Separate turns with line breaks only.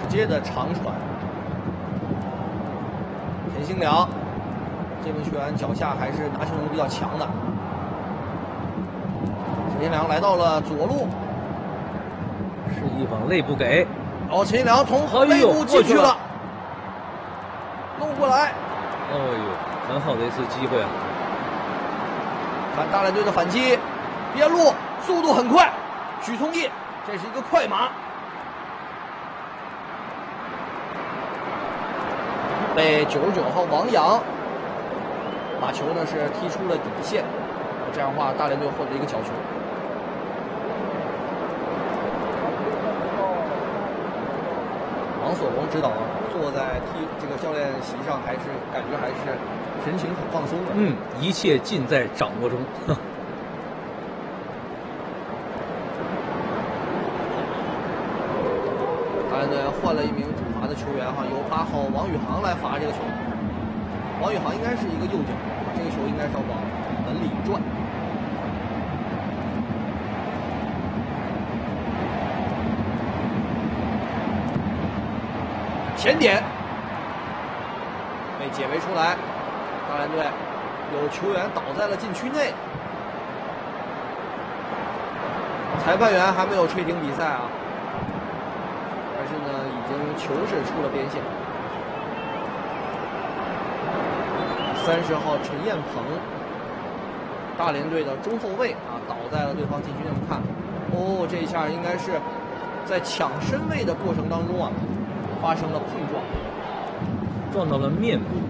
接的长传。陈兴良这名球员脚下还是拿球能力比较强的。陈兴良来到了左路，
示意往内部给。
陈兴良从内部进去了，弄过来。
哎呦，很好的一次机会啊！
看大连队的反击，边路速度很快，许聪义这是一个快马，被99号王洋把球呢是踢出了底线，这样的话大连队获得一个角球。王所宏指导坐在这个教练席上，还是感觉还是神情很放松的。
一切尽在掌握中。
大连队换了一名主罚的球员由8号王宇航来罚这个球。王宇航应该是一个右脚，这个球应该是要往门里转。前点被解围出来，大连队有球员倒在了禁区内，裁判员还没有吹停比赛啊，但是呢，已经球是出了边线。30号陈彦鹏，大连队的中后卫倒在了对方禁区内。我们看，这一下应该是在抢身位的过程当中发生了碰撞，
撞到了面部。